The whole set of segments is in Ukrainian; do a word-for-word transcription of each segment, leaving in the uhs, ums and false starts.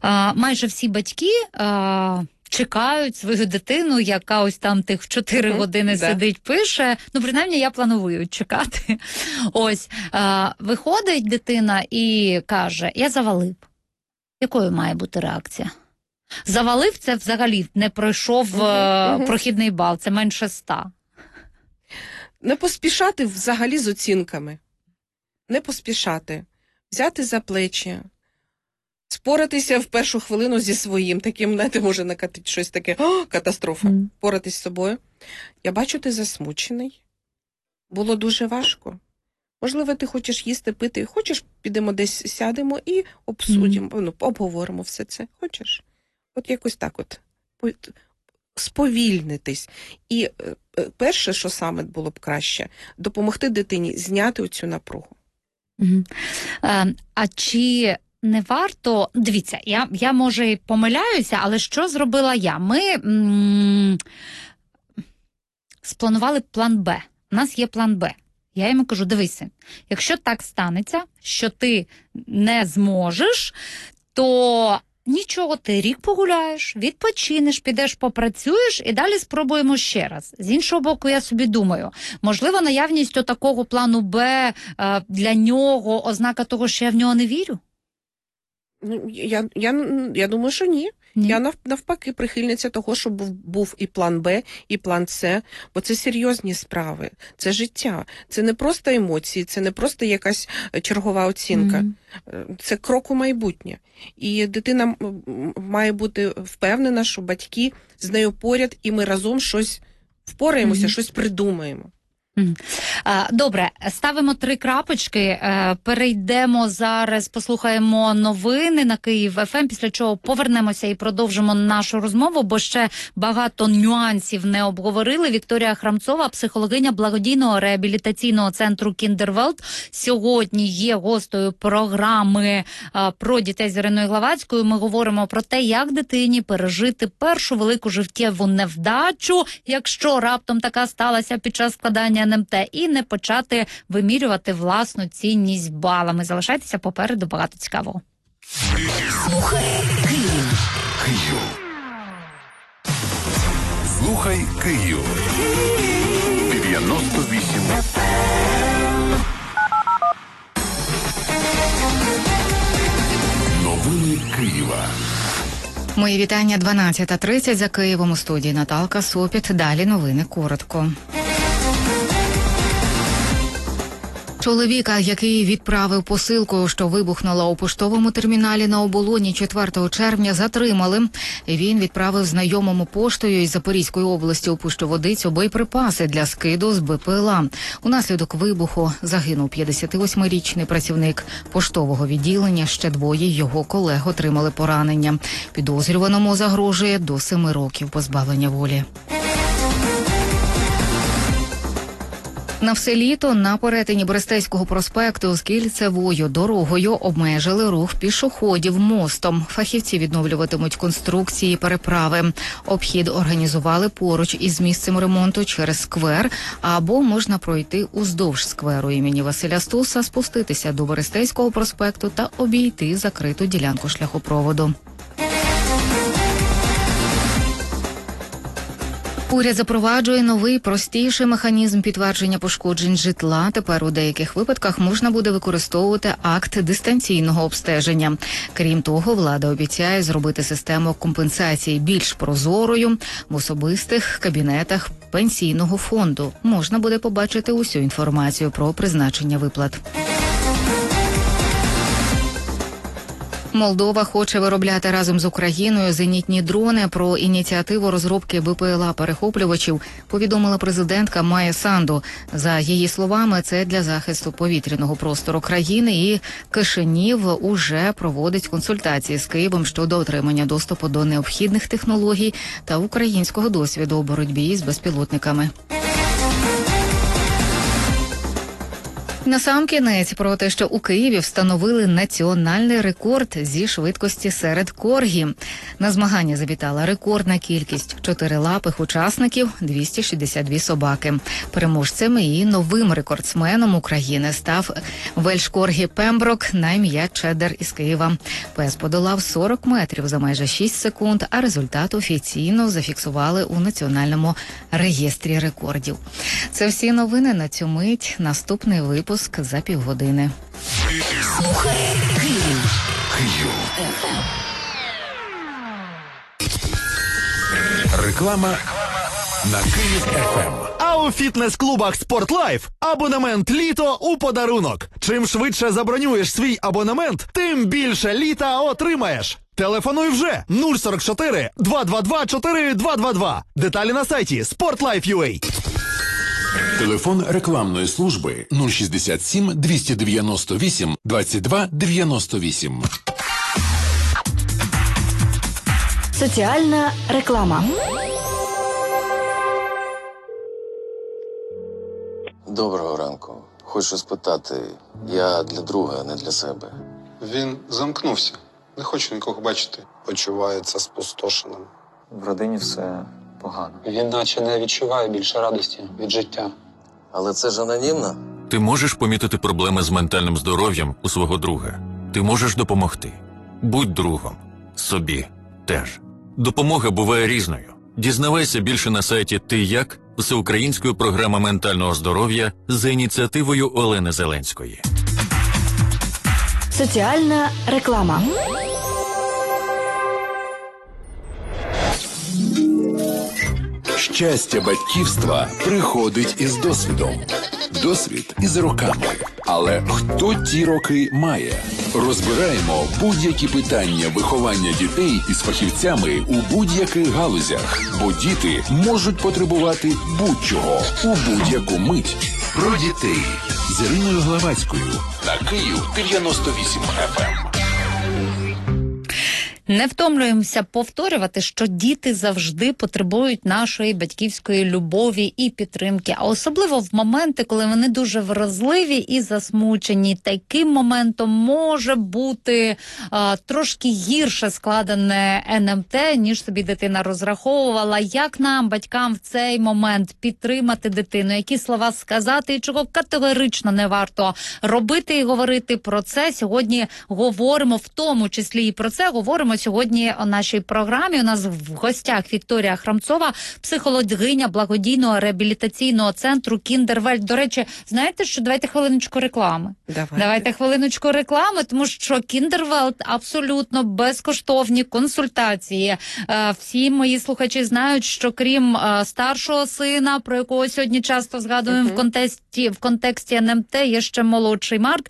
майже всі батьки а, чекають свою дитину, яка ось там тих чотири години да. сидить, пише. Ну, принаймні, я планую чекати. Ось, а, виходить дитина і каже, я завалив. Якою має бути реакція? Завалив — це взагалі не пройшов угу, uh, угу. прохідний бал, це менше ста. Не поспішати взагалі з оцінками. Не поспішати. Взяти за плечі. Споратися в першу хвилину зі своїм. Таким, знаєте, може накатити щось таке. О, катастрофа. Mm. Поратись з собою. Я бачу, ти засмучений. Було дуже важко. Можливо, ти хочеш їсти, пити. Хочеш, підемо десь, сядемо і обсудимо, mm. ну, обговоримо все це. Хочеш? От якось так от. Сповільнитись. І е, перше, що саме було б краще, допомогти дитині зняти оцю напругу. Угу. А, а чи не варто... Дивіться, я, я може і помиляюся, але що зробила я? Ми м- спланували план Б. У нас є план Б. Я йому кажу, дивися, якщо так станеться, що ти не зможеш, то... Нічого, ти рік погуляєш, відпочинеш, підеш попрацюєш і далі спробуємо ще раз. З іншого боку, я собі думаю, можливо, наявність такого плану Б для нього ознака того, що я в нього не вірю? Я, я, я думаю, що ні. Ні. Я навпаки прихильниця того, щоб був, був і план Б, і план С, бо це серйозні справи, це життя, це не просто емоції, це не просто якась чергова оцінка, mm-hmm. це крок у майбутнє. І дитина має бути впевнена, що батьки з нею поряд, і ми разом щось впораємося, mm-hmm. щось придумаємо. Добре, ставимо три крапочки, перейдемо зараз, послухаємо новини на Київ еф ем, після чого повернемося і продовжимо нашу розмову, бо ще багато нюансів не обговорили. Вікторія Храмцова, психологиня благодійного реабілітаційного центру Кіндервелт, сьогодні є гостею програми про дітей з Іриною Главацькою. Ми говоримо про те, як дитині пережити першу велику життєву невдачу, якщо раптом така сталася під час складання ен ем те, і не почати вимірювати власну цінність балами. Залишайтеся попереду, багато цікавого. Слухай Київ. Київ. Слухай Київ. дев'яносто вісім. Новини Києва. Мої вітання, дванадцята тридцять за Києвом, у студії Наталка Сопіт. Далі новини коротко. Чоловіка, який відправив посилку, що вибухнула у поштовому терміналі на Оболоні четвертого червня, затримали. Він відправив знайомому поштою із Запорізької області у Пущу-Водицю боєприпаси для скиду з бе пе el а. Унаслідок вибуху загинув п'ятдесятивосьмирічний працівник поштового відділення, ще двоє його колег отримали поранення. Підозрюваному загрожує до семи років позбавлення волі. На все літо на перетині Берестейського проспекту з кільцевою дорогою обмежили рух пішоходів мостом. Фахівці відновлюватимуть конструкції переправи. Обхід організували поруч із місцем ремонту через сквер, або можна пройти уздовж скверу імені Василя Стуса, спуститися до Берестейського проспекту та обійти закриту ділянку шляхопроводу. Уряд запроваджує новий, простіший механізм підтвердження пошкоджень житла. Тепер у деяких випадках можна буде використовувати акт дистанційного обстеження. Крім того, влада обіцяє зробити систему компенсації більш прозорою. В особистих кабінетах пенсійного фонду можна буде побачити усю інформацію про призначення виплат. Молдова хоче виробляти разом з Україною зенітні дрони. Про ініціативу розробки бе пе el а-перехоплювачів повідомила президентка Майя Санду. За її словами, це для захисту повітряного простору країни, і Кишинів уже проводить консультації з Києвом щодо отримання доступу до необхідних технологій та українського досвіду у боротьбі з безпілотниками. Насамкінець про те, що у Києві встановили національний рекорд зі швидкості серед коргі. На змагання завітала рекордна кількість чотирилапих учасників – двісті шістдесят дві собаки. Переможцем і новим рекордсменом України став вельш-коргі Пемброк на ім'я Чеддер із Києва. Пес подолав сорок метрів за майже шість секунд, а результат офіційно зафіксували у Національному реєстрі рекордів. Це всі новини на цю мить. Наступний випуск за півгодини. Слухай Київ. Київ. Реклама на Київ еф ем. А у фітнес-клубах «Спортлайф» абонемент «Літо» у подарунок. Чим швидше забронюєш свій абонемент, тим більше літа отримаєш. Телефонуй вже нуль сорок чотири два два два чотири два два два. Деталі на сайті спортлайф крапка ю а. Телефон рекламної служби нуль шістдесят сім двісті дев'яносто вісім двадцять два дев'яносто вісім. Соціальна реклама. Доброго ранку. Хочу спитати, я для друга, а не для себе. Він замкнувся. Не хочу нікого бачити. Почувається спустошеним. В родині все погано. Він наче не відчуває більше радості від життя. Але це ж анонімно? Ти можеш помітити проблеми з ментальним здоров'ям у свого друга. Ти можеш допомогти. Будь другом. Собі теж. Допомога буває різною. Дізнавайся більше на сайті «Ти як?» Всеукраїнської програми ментального здоров'я за ініціативою Олени Зеленської. Соціальна реклама. Щастя батьківства приходить із досвідом. Досвід із роками. Але хто ті роки має? Розбираємо будь-які питання виховання дітей із фахівцями у будь-яких галузях. Бо діти можуть потребувати будь-чого у будь-яку мить. Про дітей з Іриною Главацькою на Київ дев'яносто вісім еф ем. Не втомлюємося повторювати, що діти завжди потребують нашої батьківської любові і підтримки, а особливо в моменти, коли вони дуже вразливі і засмучені. Таким моментом може бути а, трошки гірше складене ен ем те, ніж собі дитина розраховувала. Як нам, батькам, в цей момент підтримати дитину, які слова сказати і чого категорично не варто робити і говорити про це. Сьогодні говоримо, в тому числі і про це, говоримо сьогодні у нашій програмі. У нас в гостях Вікторія Храмцова, психологиня благодійного реабілітаційного центру Кіндервельт. До речі, знаєте, що давайте хвилиночку реклами. Давайте. Давайте хвилиночку реклами, тому що Кіндервельт абсолютно безкоштовні консультації. Всі мої слухачі знають, що крім старшого сина, про якого сьогодні часто згадуємо uh-huh. в контексті в контексті ен ем те, є ще молодший Марк.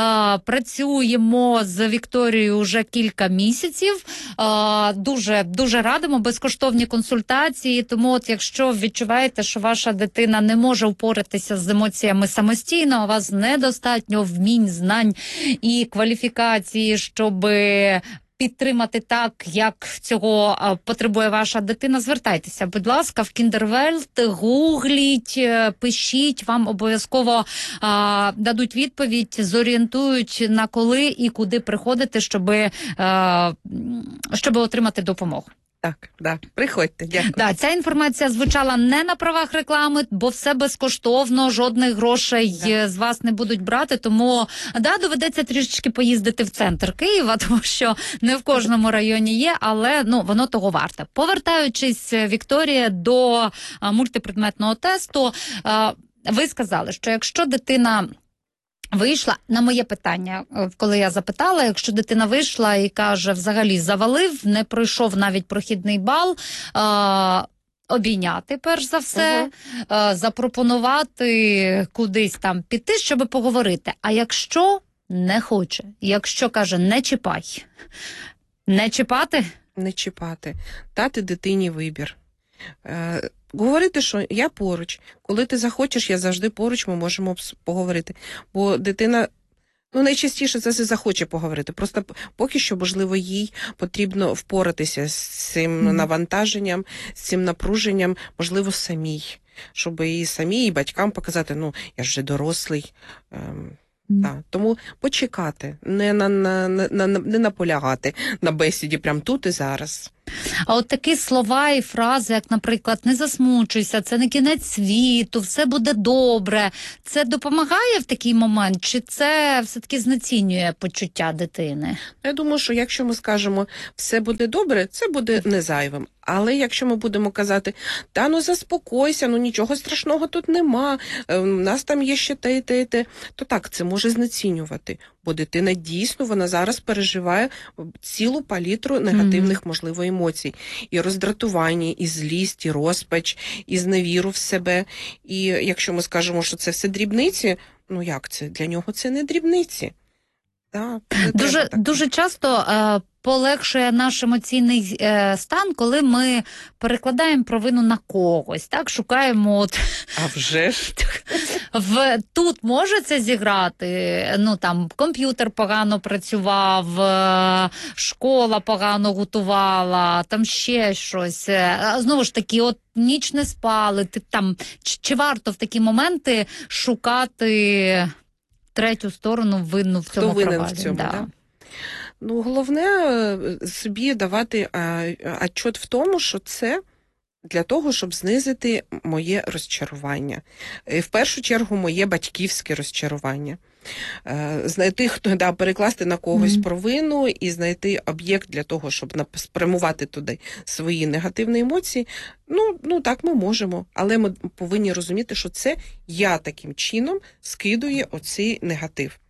Працюємо з Вікторією вже кілька місяців. Дуже, дуже радимо, безкоштовні консультації, тому от якщо відчуваєте, що ваша дитина не може впоратися з емоціями самостійно, у вас недостатньо вмінь, знань і кваліфікації, щоб підтримати так, як цього а, потребує ваша дитина, звертайтеся, будь ласка, в Кіндервельт, гугліть, пишіть, вам обов'язково а, дадуть відповідь, зорієнтують на коли і куди приходити, щоб, а, щоб отримати допомогу. Так, да. Приходьте, дякую. Да, ця інформація звучала не на правах реклами, бо все безкоштовно, жодних грошей да. з вас не будуть брати, тому да, доведеться трішечки поїздити в центр Києва, тому що не в кожному районі є, але ну, воно того варте. Повертаючись, Вікторія, до а, мультипредметного тесту, а, ви сказали, що якщо дитина вийшла, на моє питання, коли я запитала, якщо дитина вийшла і каже, взагалі завалив, не пройшов навіть прохідний бал, е- обійняти, перш за все, uh-huh. е- запропонувати кудись там піти, щоб поговорити. А якщо не хоче, якщо каже, не чіпай, не чіпати? Не чіпати. Дати дитині вибір. Е- Говорити, що я поруч. Коли ти захочеш, я завжди поруч, ми можемо поговорити. Бо дитина, ну, найчастіше це захоче поговорити. Просто поки що, можливо, їй потрібно впоратися з цим mm-hmm. навантаженням, з цим напруженням, можливо, самій. щоб і самі, і батькам показати, ну, я ж вже дорослий. Ем, mm. та. Тому почекати, не, на, на, на, не наполягати на бесіді прямо тут і зараз. А от такі слова і фрази, як, наприклад, не засмучуйся, це не кінець світу, все буде добре, це допомагає в такий момент, чи це все-таки знецінює почуття дитини? Я думаю, що якщо ми скажемо все буде добре, це буде не зайвим. Але якщо ми будемо казати, та ну заспокойся, ну нічого страшного тут нема, у нас там є ще те і те і те, то так, це може знецінювати. Бо дитина дійсно, вона зараз переживає цілу палітру негативних, mm-hmm. можливо, емоцій. І роздратування, і злість, і розпач, і зневіру в себе. І якщо ми скажемо, що це все дрібниці, ну як це? Для нього це не дрібниці. Так, дуже, дуже часто е, полегшує наш емоційний е, стан, коли ми перекладаємо провину на когось, так, шукаємо от... А вже ж? В, тут може це зіграти, ну там комп'ютер погано працював, школа погано готувала, там ще щось. Знову ж таки, от ніч не спали, ти там, чи, чи варто в такі моменти шукати третю сторону винну в цьому провалі? Хто винен провалі? в цьому, да. Да? Ну, головне собі давати отчет в тому, що це для того, щоб знизити моє розчарування. В першу чергу, моє батьківське розчарування. Знайти, хто, да, перекласти на когось mm-hmm. провину і знайти об'єкт для того, щоб спрямувати туди свої негативні емоції. Ну, ну так ми можемо, але ми повинні розуміти, що це я таким чином скидую оцей негатив.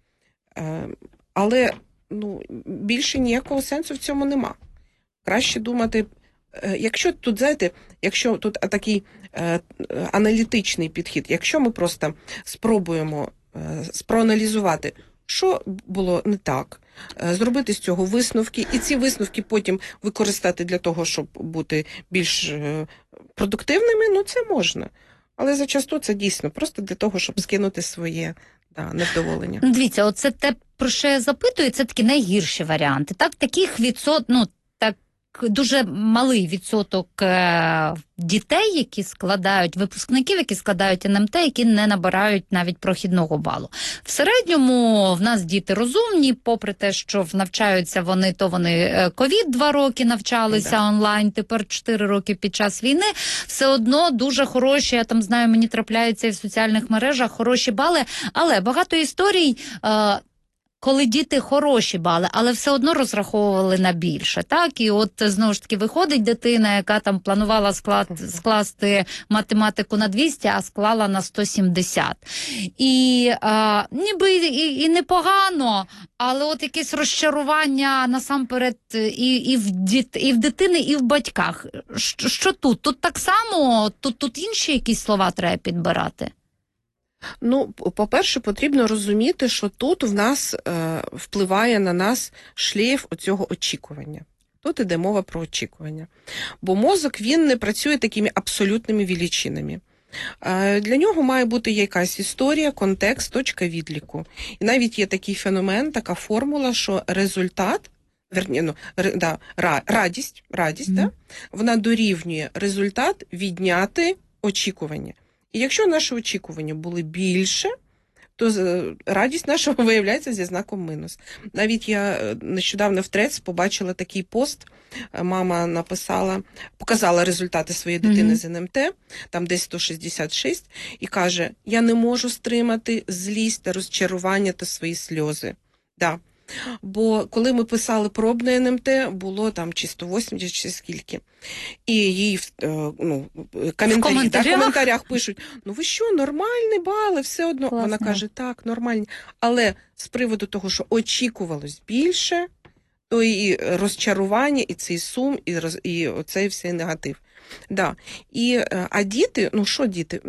Але ну, більше ніякого сенсу в цьому нема. Краще думати, якщо тут, знаєте, якщо тут такий е, аналітичний підхід, якщо ми просто спробуємо е, спроаналізувати, що було не так, е, зробити з цього висновки, і ці висновки потім використати для того, щоб бути більш е, продуктивними, ну це можна. Але зачасту це дійсно просто для того, щоб скинути своє да, невдоволення. Дивіться, оце те, про що я запитую, це такі найгірші варіанти. Так, таких відсот, ну, так, дуже малий відсоток е- дітей, які складають, випускників, які складають ен ем те, які не набирають навіть прохідного балу. В середньому в нас діти розумні, попри те, що навчаються вони, то вони ковід два роки навчалися да. онлайн, тепер чотири роки під час війни, все одно дуже хороші, я там знаю, мені трапляються і в соціальних мережах хороші бали, але багато історій е- коли діти хороші бали, але все одно розраховували на більше, так? І от, знову ж таки, виходить дитина, яка там планувала склад, скласти математику на двісті, а склала на сто сімдесят. І а, ніби і, і непогано, але от якесь розчарування насамперед і, і, в, діт, і в дитини, і в батьках. Що, що тут? Тут так само? Тут, тут інші якісь слова треба підбирати? Ну, по-перше, потрібно розуміти, що тут в нас е, впливає на нас шлейф оцього очікування. Тут іде мова про очікування. Бо мозок, він не працює такими абсолютними величинами. Е, для нього має бути якась історія, контекст, точка відліку. І навіть є такий феномен, така формула, що результат, верні, ну, р, да, ра, радість, радість mm-hmm. да, вона дорівнює результат відняти очікування. І якщо наші очікування були більше, то радість наша виявляється зі знаком мінус. Навіть я нещодавно в Трец побачила такий пост, мама написала, показала результати своєї дитини mm-hmm. з ен ем те, там десь сто шістдесят шість, і каже, я не можу стримати злість та розчарування та свої сльози. Да. Бо коли ми писали пробне ен ем те, було там чи сто вісімдесят, чи скільки. І їй ну, коментарі, в коментарях? Да, в коментарях пишуть, ну ви що, нормальні бали, все одно. Класно. Вона каже, так, нормальні. Але з приводу того, що очікувалось більше, то і розчарування, і цей сум, і, роз, і оцей всей негатив. Да. І, а діти, ну що діти?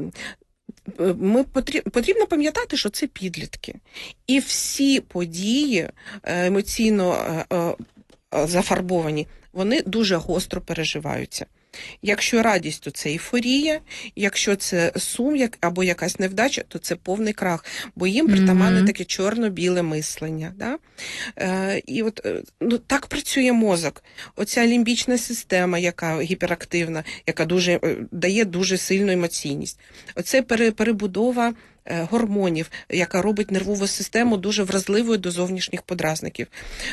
Ми потрібно пам'ятати, що це підлітки. І всі події емоційно зафарбовані, вони дуже гостро переживаються. Якщо радість, то це ейфорія, якщо це сум як, або якась невдача, то це повний крах, бо їм притаманне Мгм. таке чорно-біле мислення. Да? Е, і от е, ну, так працює мозок. Оця лімбічна система, яка гіперактивна, яка дуже, е, дає дуже сильну емоційність. Оце пере, перебудова е, гормонів, яка робить нервову систему дуже вразливою до зовнішніх подразників.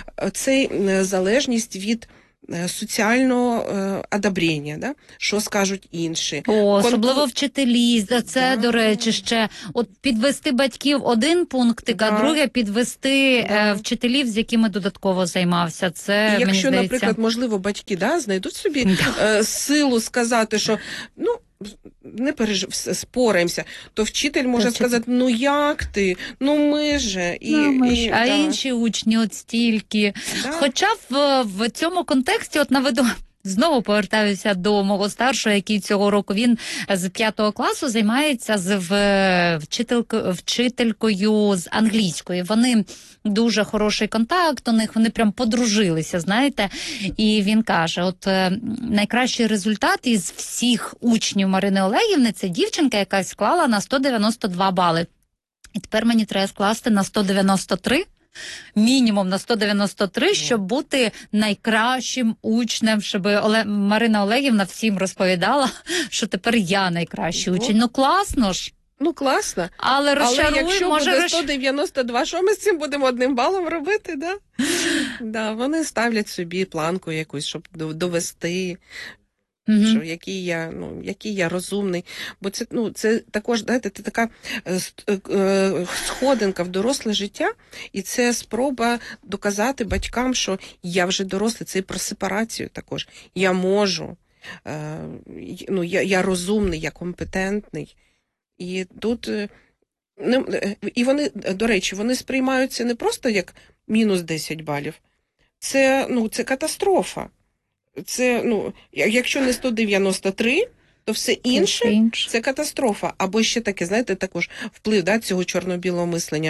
Це е, залежність від е, соціального е, одобрення, да? Що скажуть інші. О, Кон- особливо вчителі. За Це, Да. до речі, ще от підвести батьків один пунктик, а Да. друге підвести Да. е, вчителів, з якими додатково займався. Це, І мені якщо, здається... наприклад, можливо, батьки да, знайдуть собі е, силу сказати, що ну, не пережив, спораємося, то вчитель може вчитель. сказати, ну як ти, ну ми же. І, Ну, ми і, ж, а да, інші учні от стільки. да. Хоча в, в цьому контексті, от наведу, знову повертаюся до мого старшого, який цього року він з п'ятого класу займається з в, вчителько, вчителькою з англійської. Вони дуже хороший контакт у них, вони прям подружилися, знаєте. І він каже, от е, найкращий результат із всіх учнів Марини Олегівни – це дівчинка, яка склала на сто дев'яносто два бали. І тепер мені треба скласти на сто дев'яносто три, мінімум на сто дев'яносто три, щоб бути найкращим учнем, щоб Оле... Марина Олегівна всім розповідала, що тепер я найкращий Ну. учень. Ну класно ж, Ну класно. але Але розчаруй, якщо може буде розч... сто дев'яносто два, що ми з цим будемо одним балом робити? Да? Да, вони ставлять собі планку якусь, щоб до- довести, Мгм. що який я, ну, який я розумний. Бо це, ну, це також, знаєте, це така е, ст- е, сходинка в доросле життя, і це спроба доказати батькам, що я вже дорослий, це і про сепарацію також. Я можу, е, й- ну, я, я розумний, я компетентний. І тут, е, не- е, і вони, е, до речі, вони сприймаються не просто як мінус десять балів. Це, ну, це катастрофа. Це, ну, я- якщо не сто дев'яносто три, то все інше Все інше. це катастрофа. Або ще таке, знаєте, також вплив да, цього чорно-білого мислення.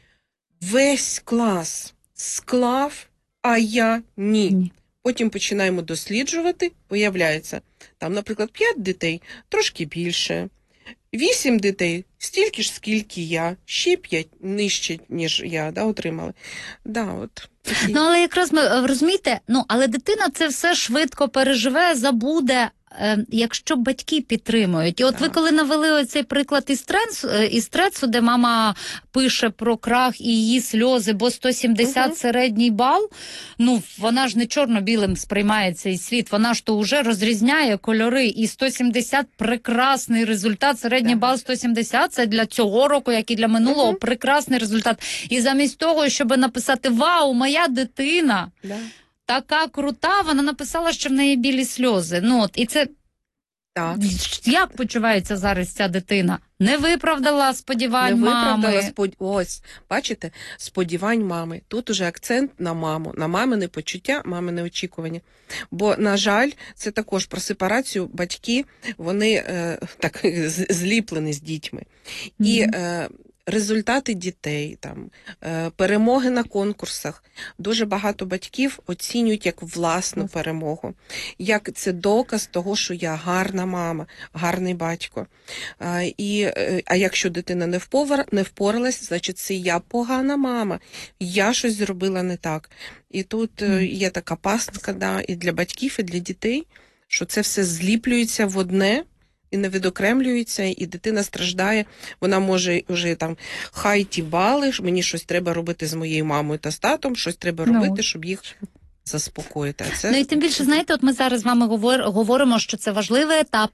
Весь клас склав, а я ні. Ні. Потім починаємо досліджувати, виявляється, там, наприклад, п'ять дітей, трошки більше, вісім дітей, стільки ж, скільки я, ще п'ять нижче, ніж я, да, отримали. Да, от, такі. Ну, але якраз ми е, розумієте, ну але дитина це все швидко переживе, забуде, е, якщо батьки підтримують. І от ви Так. коли навели оцей приклад із тренсу, е, із трецу, де мама пише про крах і її сльози, бо сто сімдесят Мгм. середній бал, ну вона ж не чорно-білим сприймає цей світ, вона ж то вже розрізняє кольори, і сто сімдесят прекрасний результат, середній Так. бал сто сімдесят, це для цього року, як і для минулого, Мгм. прекрасний результат. І замість того, щоб написати «Вау, моя дитина Да. така крута», вона написала, що в неї білі сльози. Ну, от, і це Так. як почувається зараз ця дитина? Не виправдала Не сподівань виправдала мами. спод... Ось, бачите, сподівань мами. Тут уже акцент на маму, на мамине почуття, мамине очікування. Бо, на жаль, це також про сепарацію. Батьки, вони е, так з- зліплені з дітьми. І Мгм. е, результати дітей, там, е, перемоги на конкурсах. Дуже багато батьків оцінюють як власну перемогу, як це доказ того, що я гарна мама, гарний батько. А, і, е, а якщо дитина не, вповар, не впоралась, значить це я погана мама, я щось зробила не так. І тут е, є така пастка, да, і для батьків, і для дітей, що це все зліплюється в одне, і не відокремлюється, і дитина страждає. Вона може вже там, хай ті бали, мені щось треба робити з моєю мамою та з татом, щось треба Ну, робити, щоб їх заспокоїти. А це... Ну і тим більше, знаєте, от ми зараз з вами говор, говоримо, що це важливий етап,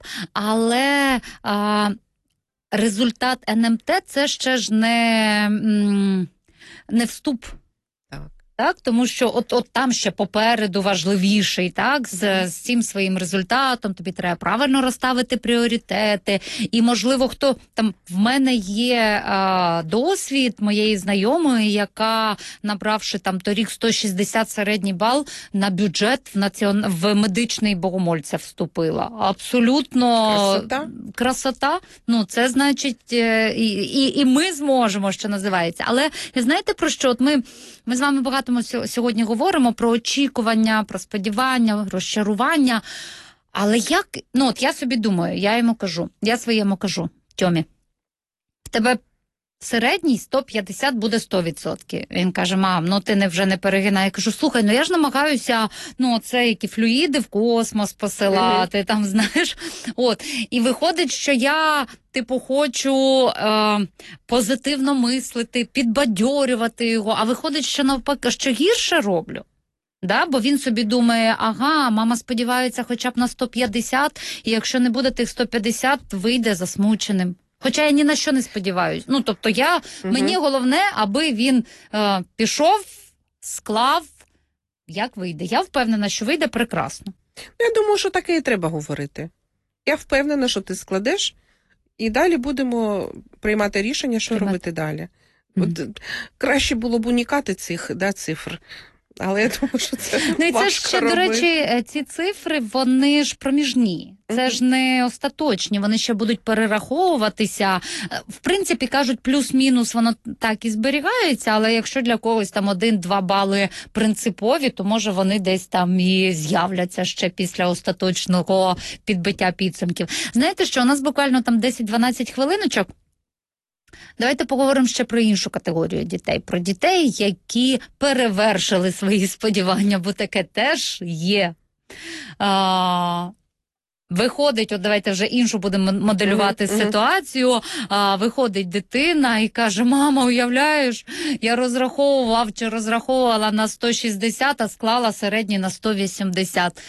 але а, результат ен ем те – це ще ж не, м, не вступ. Так. Так, тому що от, от там ще попереду важливіший, так, з, з цим своїм результатом тобі треба правильно розставити пріоритети. І, можливо, хто там в мене є а, досвід моєї знайомої, яка, набравши там торік сто шістдесят середній бал, на бюджет в, націон... в медичний Богомольця вступила. Абсолютно Красота. красота. Ну, це значить, е, і, і, і ми зможемо, що називається. Але знаєте про що? От ми, ми з вами багато сьогодні говоримо про очікування, про сподівання, розчарування. Але як, ну от я собі думаю, я йому кажу, я своєму кажу, Тьомі, в тебе середній сто п'ятдесят буде сто відсотків. Він каже, мам, ну ти не вже не перегинай. Я кажу, слухай, ну я ж намагаюся, ну це які флюїди в космос посилати, mm-hmm. там, знаєш. От, і виходить, що я, типу, хочу е, позитивно мислити, підбадьорювати його, а виходить, що навпаки, що гірше роблю. Да? Бо він собі думає, ага, мама сподівається хоча б на сто п'ятдесят, і якщо не буде тих сто п'ятдесят, вийде засмученим. Хоча я ні на що не сподіваюся. Ну, тобто я, угу. мені головне, аби він е, пішов, склав, як вийде. Я впевнена, що вийде прекрасно. Я думаю, що таке і треба говорити. Я впевнена, що ти складеш, і далі будемо приймати рішення, що приймати. робити далі. Угу. От, краще було б уникати цих да, цифр. Але я думаю, що це ну, і важко це ще, робити. до речі, ці цифри, вони ж проміжні. Це mm-hmm. ж не остаточні, вони ще будуть перераховуватися. В принципі, кажуть, плюс-мінус воно так і зберігається, але якщо для когось там один-два бали принципові, то може вони десь там і з'являться ще після остаточного підбиття підсумків. Знаєте що, у нас буквально там десять-дванадцять хвилиночок. Давайте поговоримо ще про іншу категорію дітей. Про дітей, які перевершили свої сподівання, бо таке теж є. А, виходить, от давайте вже іншу будемо моделювати mm-hmm. ситуацію. А, виходить дитина і каже, мама, уявляєш, я розраховував чи розраховувала на сто шістдесят, а склала середній на сто вісімдесят.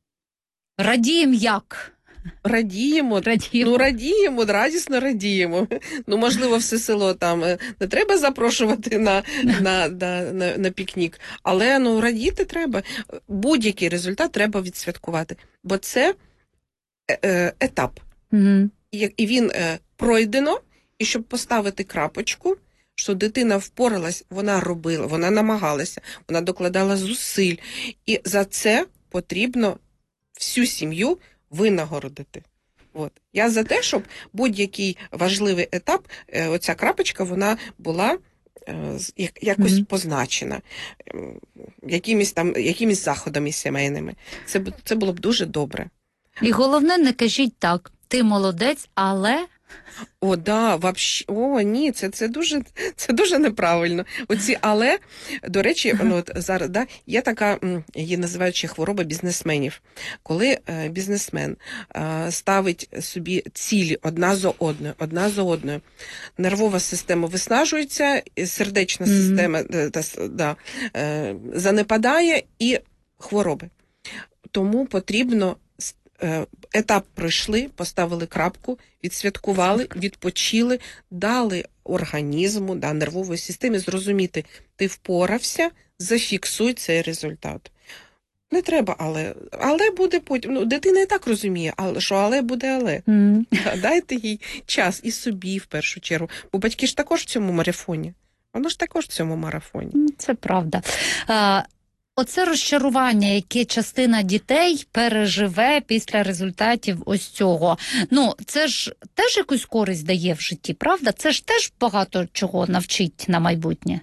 Радієм як? Радіємо, радіємо, ну радіємо, радісно радіємо. Ну, можливо, все село там не треба запрошувати на, на, на, на, на пікнік, але ну радіти треба. Будь-який результат треба відсвяткувати, бо це е, етап. Mm-hmm. І, і він е, пройдено, і щоб поставити крапочку, що дитина впоралась, вона робила, вона намагалася, вона докладала зусиль. І за це потрібно всю сім'ю винагородити. От. Я за те, щоб будь-який важливий етап, е, оця крапочка, вона була е, якось mm-hmm. позначена е, якимись там, якимись заходами сімейними. Це, це було б дуже добре. І головне, не кажіть так, ти молодець, але... О, да, вообще, о, ні, це, це, дуже, це дуже неправильно. Оці але, до речі, ну, от зараз да, є така, її називають ще хвороба бізнесменів. Коли е, бізнесмен е, ставить собі цілі одна за одною, одна за одною, нервова система виснажується, сердечна mm-hmm. система да, да, е, занепадає і хвороби. Тому потрібно етап пройшли, поставили крапку, відсвяткували, відпочили, дали організму, да, нервової системі зрозуміти, ти впорався, зафіксуй цей результат. Не треба, але, але буде потім. Ну, дитина і так розуміє, але що але буде але. Mm. Дайте їй час і собі в першу чергу, бо батьки ж також в цьому марафоні. Воно ж також в цьому марафоні. Це правда. А... Оце розчарування, яке частина дітей переживе після результатів ось цього. Ну, це ж теж якусь користь дає в житті, правда? Це ж теж багато чого навчить на майбутнє.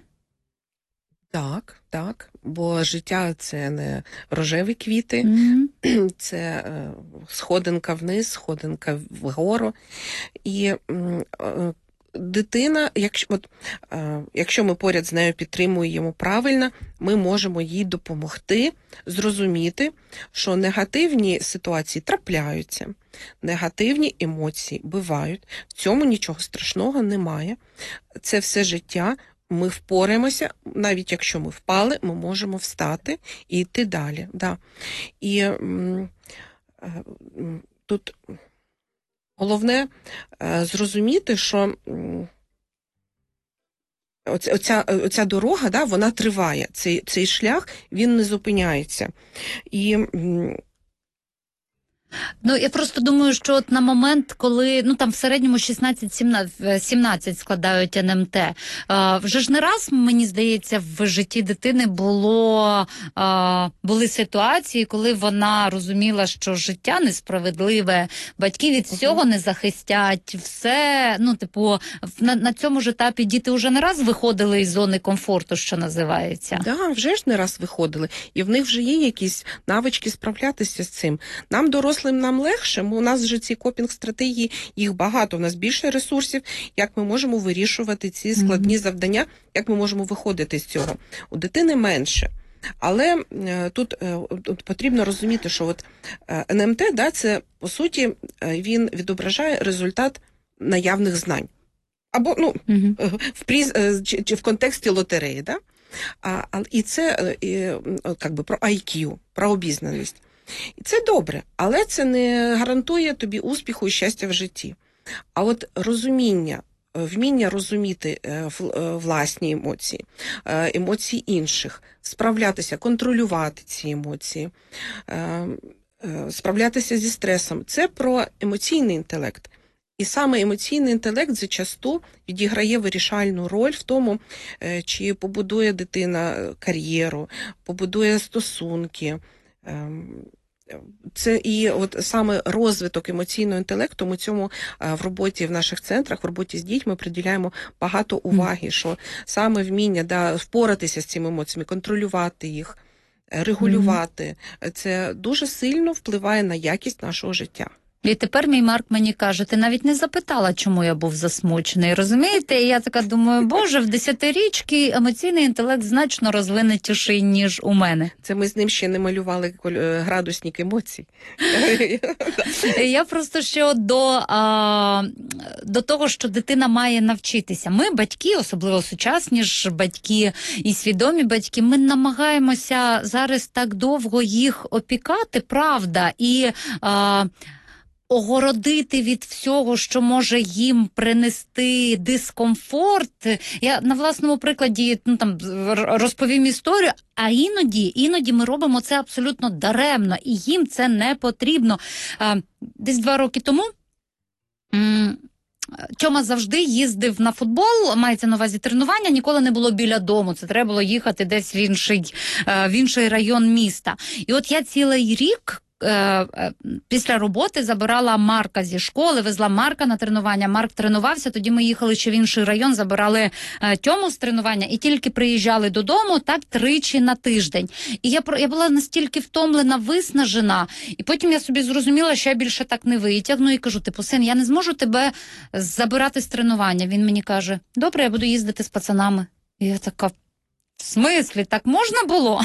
Так, так. Бо життя – це не рожеві квіти, mm-hmm. це е, сходинка вниз, сходинка вгору. І е, дитина, якщо, от, е, якщо ми поряд з нею підтримуємо правильно, ми можемо їй допомогти зрозуміти, що негативні ситуації трапляються, негативні емоції бувають, в цьому нічого страшного немає. Це все життя, ми впораємося, навіть якщо ми впали, ми можемо встати і йти далі. Да. І м, е, тут... Головне е, зрозуміти, що м, оця, оця, оця дорога, да, вона триває, цей, цей шлях, він не зупиняється. І... М, Ну, я просто думаю, що от на момент, коли, ну, там в середньому шістнадцять-сімнадцять складають ен ем те, а, вже ж не раз, мені здається, в житті дитини було, а, були ситуації, коли вона розуміла, що життя несправедливе, батьки від всього не захистять, все, ну, типу, на, на цьому ж етапі діти вже не раз виходили із зони комфорту, що називається. Так, да, вже ж не раз виходили, і в них вже є якісь навички справлятися з цим. Нам, дорослим, дорослим нам легше, бо у нас вже ці копінг-стратегії, їх багато, у нас більше ресурсів, як ми можемо вирішувати ці складні mm-hmm. завдання, як ми можемо виходити з цього. У дитини менше. Але е, тут, е, тут потрібно розуміти, що от е, ен ем те, да, це, по суті, е, він відображає результат наявних знань. Або, ну, mm-hmm. в, пріз, е, чи, чи в контексті лотереї, да? А, а, і це і, як би, про ай к'ю, про обізнаність. І це добре, але це не гарантує тобі успіху і щастя в житті. А от розуміння, вміння розуміти власні емоції, емоції інших, справлятися, контролювати ці емоції, справлятися зі стресом – це про емоційний інтелект. І саме емоційний інтелект зачасту відіграє вирішальну роль в тому, чи побудує дитина кар'єру, побудує стосунки. Це і от саме розвиток емоційного інтелекту, ми цьому в роботі в наших центрах, в роботі з дітьми приділяємо багато уваги, що саме вміння да, впоратися з цими емоціями, контролювати їх, регулювати, це дуже сильно впливає на якість нашого життя. І тепер мій Марк мені каже, ти навіть не запитала, чому я був засмучений, розумієте? І я така думаю, боже, в десятирічки емоційний інтелект значно розвинутіший, ніж у мене. Це ми з ним ще не малювали градусник емоцій. Я просто ще до, а, до того, що дитина має навчитися. Ми, батьки, особливо сучасні ж батьки і свідомі батьки, ми намагаємося зараз так довго їх опікати, правда, і... А, огородити від всього, що може їм принести дискомфорт. Я на власному прикладі ну, там, розповім історію, а іноді, іноді ми робимо це абсолютно даремно, і їм це не потрібно. А, десь два роки тому м- Тьома завжди їздив на футбол, мається на увазі тренування, ніколи не було біля дому, це треба було їхати десь в інший, в інший район міста. І от я цілий рік після роботи забирала Марка зі школи, везла Марка на тренування, Марк тренувався, тоді ми їхали ще в інший район, забирали Тьому з тренування і тільки приїжджали додому так тричі на тиждень. І я, я була настільки втомлена, виснажена, і потім я собі зрозуміла, що я більше так не витягну і кажу, типу, син, я не зможу тебе забирати з тренування. Він мені каже, добре, я буду їздити з пацанами. І я така, в смислі, так можна було?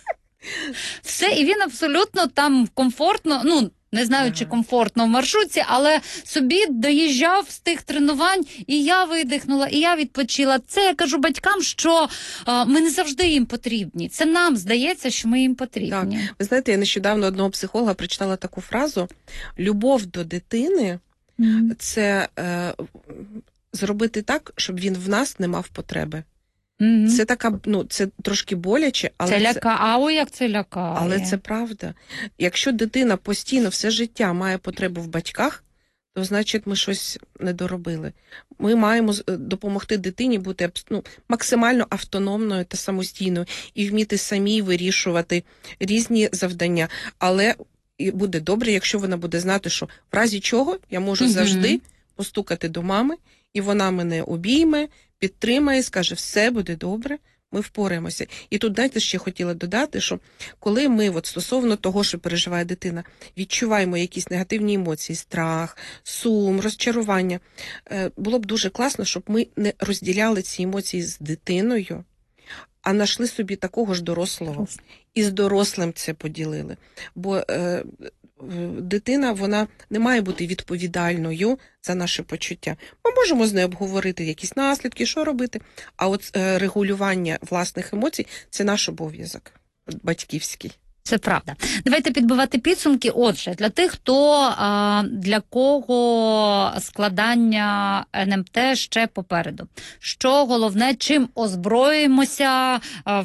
Все, і він абсолютно там комфортно, ну, не знаю, чи комфортно в маршрутці, але собі доїжджав з тих тренувань, і я видихнула, і я відпочила. Це я кажу батькам, що а, ми не завжди їм потрібні. Це нам здається, що ми їм потрібні. Так. Ви знаєте, я нещодавно одного психолога прочитала таку фразу: любов до дитини mm-hmm. – це е, зробити так, щоб він в нас не мав потреби. Mm-hmm. Це така, ну, це трошки боляче, але це це ляка, а ой, як це лякає. Але це правда. Якщо дитина постійно все життя має потребу в батьках, то значить ми щось не доробили. Ми маємо допомогти дитині бути ну, максимально автономною та самостійною і вміти самій вирішувати різні завдання. Але буде добре, якщо вона буде знати, що в разі чого я можу mm-hmm. завжди постукати до мами, і вона мене обійме, підтримає, скаже, все буде добре, ми впораємося. І тут, знаєте, ще хотіла додати, що коли ми, от, стосовно того, що переживає дитина, відчуваємо якісь негативні емоції, страх, сум, розчарування, було б дуже класно, щоб ми не розділяли ці емоції з дитиною, а знайшли собі такого ж дорослого. І з дорослим це поділили. Бо е, дитина, вона не має бути відповідальною за наше почуття. Ми можемо з нею обговорити якісь наслідки, що робити, а от е, регулювання власних емоцій – це наш обов'язок батьківський. Це правда. Давайте підбивати підсумки. Отже, для тих, хто, для кого складання ен ем те ще попереду. Що головне, чим озброїмося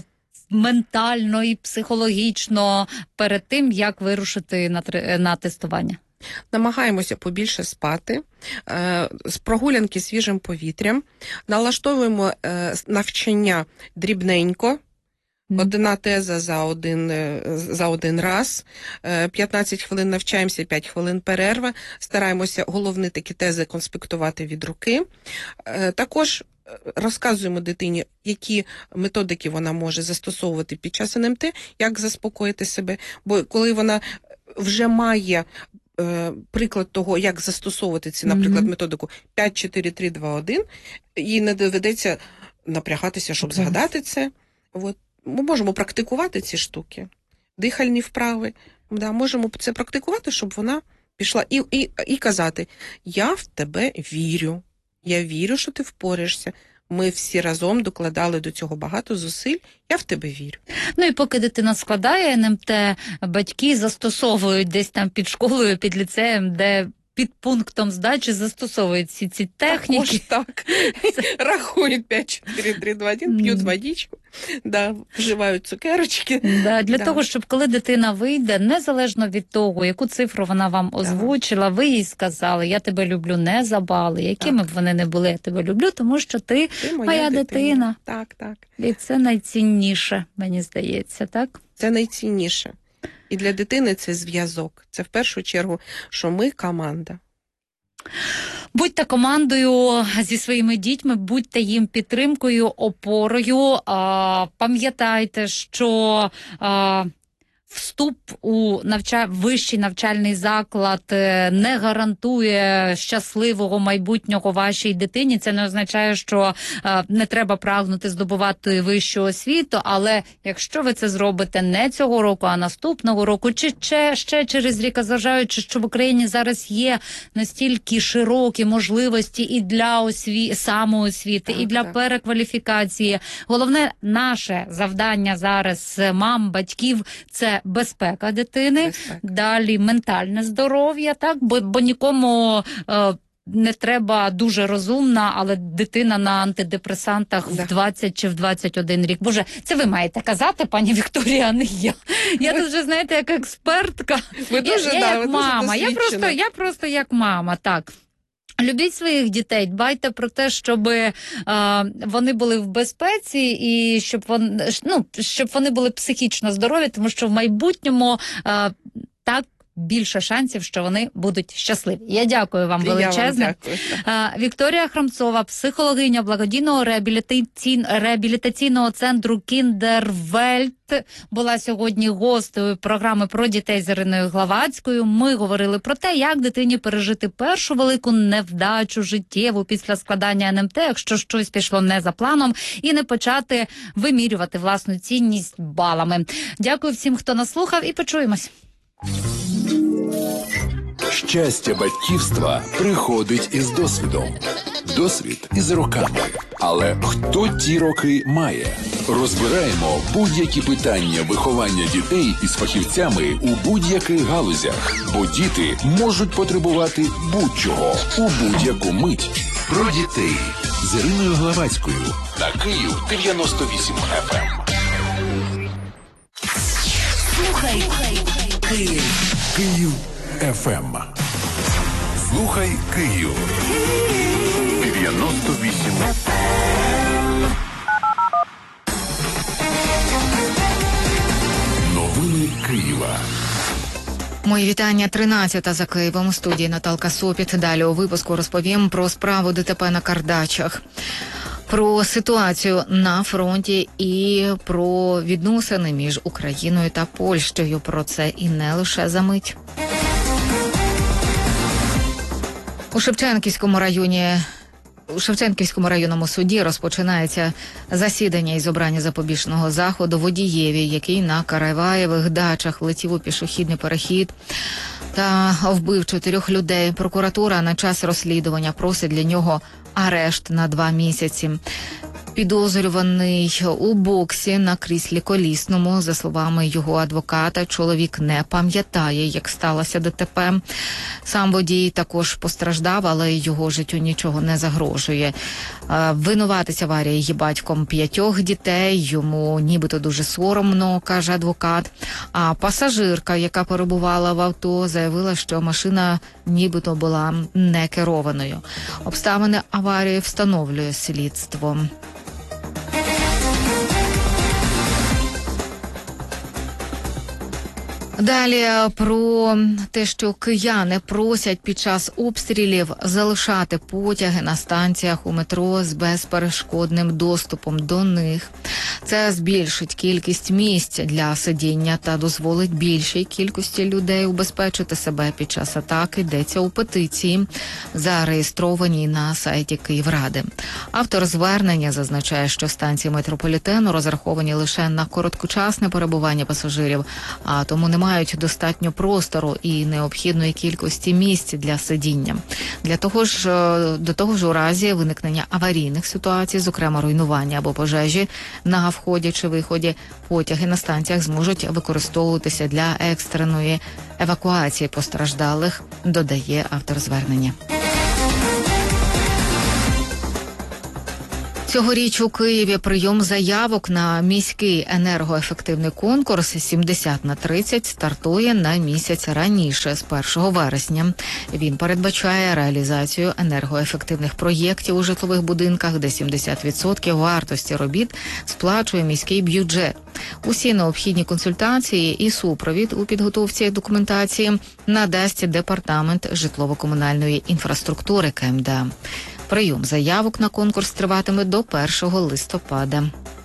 ментально і психологічно перед тим, як вирушити на, на тестування? Намагаємося побільше спати, з прогулянки свіжим повітрям, налаштовуємо навчання дрібненько, одна теза за один, за один раз, п'ятнадцять хвилин навчаємося, п'ять хвилин перерва, стараємося головні такі тези конспектувати від руки. Також розказуємо дитині, які методики вона може застосовувати під час ен ем те, як заспокоїти себе, бо коли вона вже має е, приклад того, як застосовувати ці, наприклад, Мгм. методику п'ять, чотири, три, два, один, їй не доведеться напрягатися, щоб Так. згадати це. От. Ми можемо практикувати ці штуки, дихальні вправи. Да, можемо це практикувати, щоб вона пішла і, і, і казати: я в тебе вірю, я вірю, що ти впораєшся. Ми всі разом докладали до цього багато зусиль, я в тебе вірю. Ну і поки дитина складає ен ем те, батьки застосовують десь там під школою, під ліцеєм, де під пунктом здачі застосовують всі ці техніки. Також так. Рахують п'ять, чотири, три, два, один, п'ють водичку, да, вживають цукерочки. Да, для Да. того, щоб коли дитина вийде, незалежно від того, яку цифру вона вам озвучила, ви їй сказали: я тебе люблю не за бали, якими б вони не були, я тебе люблю, тому що ти, Ти моя, моя дитина. дитина. Так, так. І це найцінніше, мені здається, так? Це найцінніше. І для дитини це зв'язок. Це в першу чергу, що ми команда. Будьте командою зі своїми дітьми, будьте їм підтримкою, опорою. А, пам'ятайте, що а, вступ у навча... вищий навчальний заклад е, не гарантує щасливого майбутнього вашій дитині. Це не означає, що е, не треба прагнути здобувати вищу освіту, але якщо ви це зробите не цього року, а наступного року, чи ще, ще через рік, а зважаючи, що в Україні зараз є настільки широкі можливості і для осві... самоосвіти, Так, і для так. перекваліфікації. Головне наше завдання зараз мам, батьків – це безпека дитини, Безпека. далі ментальне здоров'я, так, бо, бо нікому е, не треба дуже розумна, але дитина на антидепресантах Да. в двадцять чи в двадцять один рік. Боже, це ви маєте казати, пані Вікторія, а не я. Я тут вже, знаєте, як експертка. Ви Я, дуже, я да, як ви дуже мама, я просто, досвідчена. я просто як мама, так. Любіть своїх дітей, дбайте про те, щоб е, вони були в безпеці і щоб вони, ну, щоб вони були психічно здорові, тому що в майбутньому е, так більше шансів, що вони будуть щасливі. Я дякую вам І я вам величезне. дякую, так. Е, Вікторія Храмцова, психологиня благодійного реабілітаційн- реабілітаційного центру Кіндервельт, була сьогодні гостею програми про дітей з Іриною Главацькою. Ми говорили про те, як дитині пережити першу велику невдачу життєву після складання ен ем те, якщо щось пішло не за планом, і не почати вимірювати власну цінність балами. Дякую всім, хто нас слухав, і почуємось. Щастя батьківства приходить із досвідом. Досвід із роками. Але хто ті роки має? Розбираємо будь-які питання виховання дітей із фахівцями у будь-яких галузях. Бо діти можуть потребувати будь-чого у будь-яку мить. Про дітей з Іриною Главацькою на Київ дев'яносто вісім еф ем. Слухай Київ. Київ еф ем. Слухай Київ. дев'яносто вісім еф ем. Новини Києва. Мої вітання. тринадцята за Києвом. У студії Наталка Сопіт. Далі у випуску розповім про справу ДТП на Кардачах, про ситуацію на фронті і про відносини між Україною та Польщею. Про це і не лише за мить. У Шевченківському районі У Шевченківському районному суді розпочинається засідання із обрання запобіжного заходу водієві, який на Караваєвих дачах летів у пішохідний перехід та вбив чотирьох людей. Прокуратура на час розслідування просить для нього арешт на два місяці. Підозрюваний у боксі на кріслі колісному. За словами його адвоката, чоловік не пам'ятає, як сталося ДТП. Сам водій також постраждав, але його життю нічого не загрожує. Винуватець аварії є батьком п'ятьох дітей, йому нібито дуже соромно, каже адвокат. А пасажирка, яка перебувала в авто, заявила, що машина нібито була не керованою. Обставини аварії встановлює слідство. Далі про те, що кияни просять під час обстрілів залишати потяги на станціях у метро з безперешкодним доступом до них. Це збільшить кількість місць для сидіння та дозволить більшій кількості людей убезпечити себе під час атаки, йдеться у петиції, зареєстрованій на сайті Київради. Автор звернення зазначає, що станції метрополітену розраховані лише на короткочасне перебування пасажирів, а тому не мають достатньо простору і необхідної кількості місць для сидіння. Для того ж, до того ж, у разі виникнення аварійних ситуацій, зокрема руйнування або пожежі, на вході чи виході потяги на станціях зможуть використовуватися для екстреної евакуації постраждалих, додає автор звернення. Цьогоріч у Києві прийом заявок на міський енергоефективний конкурс сімдесят на тридцять стартує на місяць раніше, з першого вересня. Він передбачає реалізацію енергоефективних проєктів у житлових будинках, де сімдесят відсотків вартості робіт сплачує міський бюджет. Усі необхідні консультації і супровід у підготовці документації надасть Департамент житлово-комунальної інфраструктури ка ем де а. Прийом заявок на конкурс триватиме до першого листопада.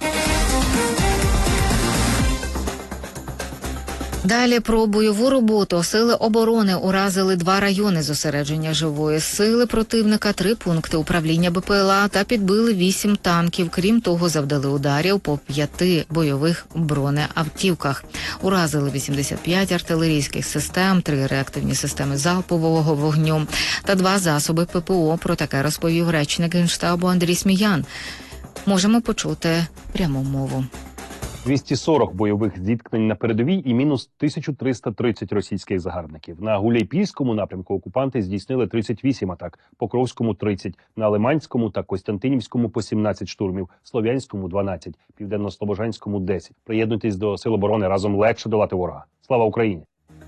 Далі про бойову роботу. Сили оборони уразили два райони зосередження живої сили противника, три пункти управління Бе Пе Ел А та підбили вісім танків. Крім того, завдали ударів по п'яти бойових бронеавтівках. Уразили вісімдесят п'ять артилерійських систем, три реактивні системи залпового вогню та два засоби Пе Пе О. Про таке розповів речник Генштабу Андрій Сміян. Можемо почути пряму мову. двісті сорок бойових зіткнень на передовій і мінус тисяча триста тридцять російських загарбників. На Гуляйпільському напрямку окупанти здійснили тридцять вісім атак, Покровському – тридцять, на Лиманському та Костянтинівському – по сімнадцять штурмів, Слов'янському – дванадцять, Південно-Слобожанському – десять. Приєднуйтесь до Сил оборони, разом легше долати ворога. Слава Україні!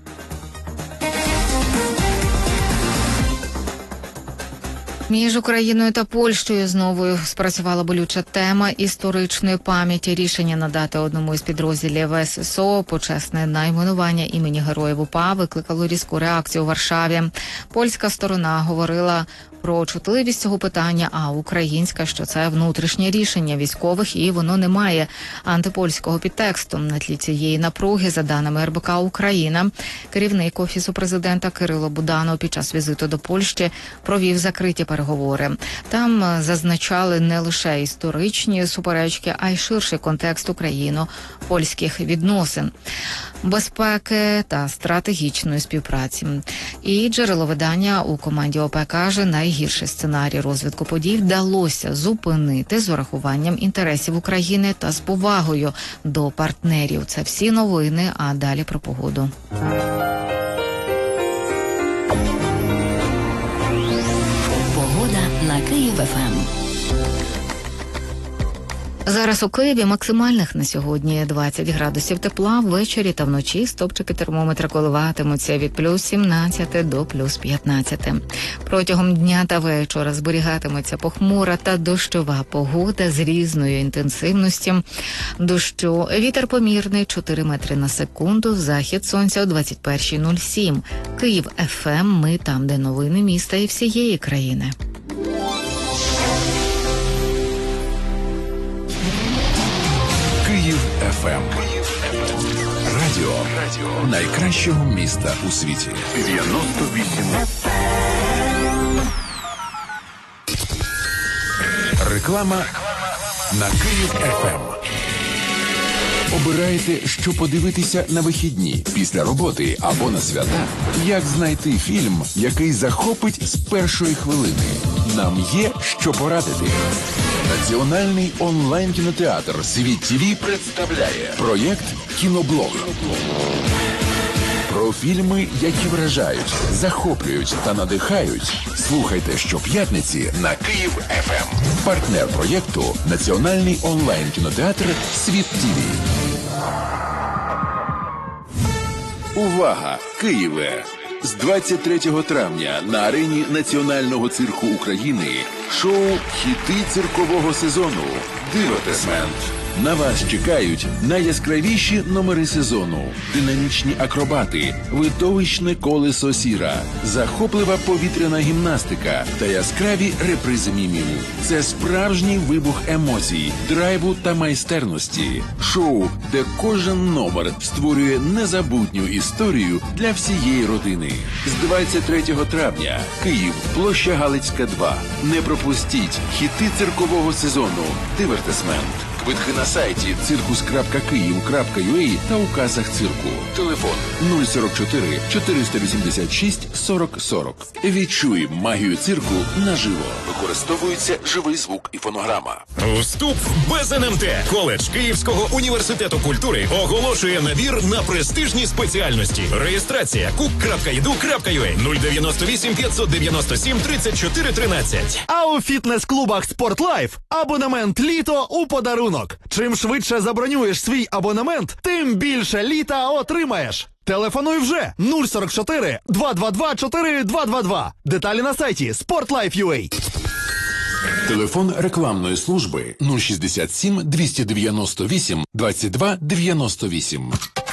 Між Україною та Польщею знову спрацювала болюча тема історичної пам'яті. Рішення надати одному із підрозділів Ес Ес О почесне найменування імені Героїв УПА викликало різку реакцію у Варшаві. Польська сторона говорила про чутливість цього питання, а українська, що це внутрішнє рішення військових і воно не має антипольського підтексту. На тлі цієї напруги, за даними Ер Бе Ка Україна, керівник Офісу президента Кирило Буданов під час візиту до Польщі провів закриті переговори. Там зазначали не лише історичні суперечки, а й ширший контекст україно-польських відносин, безпеки та стратегічної співпраці. І джерело видання у команді О Пе каже, найгірший сценарій розвитку подій вдалося зупинити з урахуванням інтересів України та з повагою до партнерів. Це всі новини, а далі про погоду. Погода на Київ Еф Ем. Зараз у Києві максимальних на сьогодні двадцять градусів тепла, ввечері та вночі стопчики термометра коливатимуться від плюс сімнадцяти до плюс п'ятнадцяти. Протягом дня та вечора зберігатиметься похмура та дощова погода з різною інтенсивністю дощу. Вітер помірний чотири метри на секунду, захід сонця о двадцять перша нуль сім. Київ Еф Ем, ми там, де новини міста і всієї країни. Київ Еф Ем. Радіо найкращого міста у світі. дев'яносто вісім. Реклама на Київ Еф Ем. Обираєте, що подивитися на вихідні, після роботи або на свята? Як знайти фільм, який захопить з першої хвилини? Нам є що порадити. Національний онлайн-кінотеатр «Світ Ті Ві» представляє проєкт «Кіноблог». Про фільми, які вражають, захоплюють та надихають. Слухайте щоп'ятниці на Київ Еф Ем. Партнер проєкту – Національний онлайн-кінотеатр «Світ Ті Ві». Увага! Києве! З двадцять третього травня на арені Національного цирку України шоу «Хіти циркового сезону» «Дивотесмент». На вас чекають найяскравіші номери сезону, динамічні акробати, видовищне колесо сіра, захоплива повітряна гімнастика та яскраві репризи мімів. Це справжній вибух емоцій, драйву та майстерності. Шоу, де кожен номер створює незабутню історію для всієї родини. З двадцять третього травня Київ, площа Галицька, два. Не пропустіть хіти циркового сезону «Дивертисмент». Квитки на сайті циркус крапка київ крапка ю а та у касах цирку. Телефон нуль сорок чотири чотириста вісімдесят шість сорок сорок. Відчуй магію цирку наживо. Використовується живий звук і фонограма. Вступ без ен ем те. Коледж Київського університету культури оголошує набір на престижні спеціальності. Реєстрація кук крапка і ді ю крапка ю а нуль дев'яносто вісім п'ятсот дев'яносто сім тридцять чотири тринадцять. А у фітнес-клубах «Спортлайф» абонемент «Літо» у подарунок. Чим швидше забронюєш свій абонемент, тим більше літа отримаєш. Телефонуй вже нуль сорок чотири два два два чотири два два два. Деталі на сайті спортлайф крапка ю а. Телефон рекламної служби нуль шістдесят сім двісті дев'яносто вісім двадцять два дев'яносто вісім.